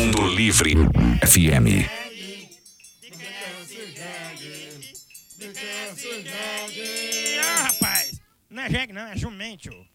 Mundo Livre FM. Ah, rapaz, não é jegue não, é jumento.